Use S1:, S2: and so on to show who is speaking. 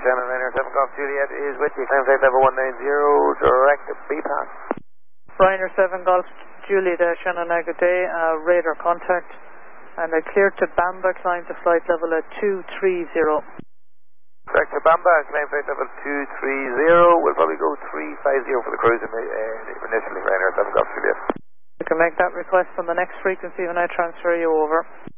S1: Shannon, Ryanair 7 Golf Juliet is with you. Climb flight level 190, direct B-pass.
S2: Ryanair 7 Golf Juliet, Shannon, good day, radar contact, and I cleared to Bamba, climb to flight level at 230.
S1: Direct to Bamba, climb flight level 230, we'll probably go 350 for the cruise initially, Ryanair 7 Golf Juliet.
S2: You can make that request on the next frequency when I transfer you over.